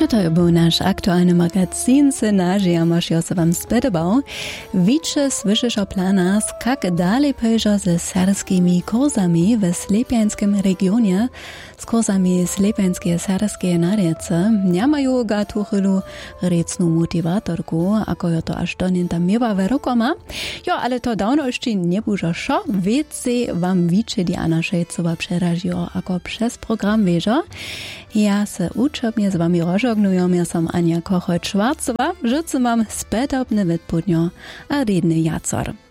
To był nasz aktualny magazyn Synaży, a masz ja se wam spytał. Wicze słyszysz o planach, jak dalej pójdzie ze serbskimi kursami w Slepiańskim regionie, z kursami Slepiańskie serbskie narece. Nie mają ga tuchelu recną motivatorku, ako jo to aż do nienta miewa wyrokoma. Jo, ale to dawno jeszcze nie było szo. Wiecie wam wicze Diana Szejcowa przeraziło, ako przez program wieżo. Ja se uczebnie z wami rozżegnuję, ja sam Ania Kochot-Schwarzowa, życzę wam spętobny wypudnio a redny jacor.